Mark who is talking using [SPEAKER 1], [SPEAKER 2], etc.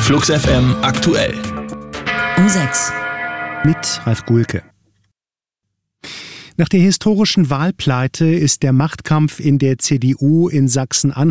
[SPEAKER 1] Flux FM aktuell.
[SPEAKER 2] Um 6.
[SPEAKER 3] Mit Ralf Gulke. Nach der historischen Wahlpleite ist der Machtkampf in der CDU in Sachsen-Anhalt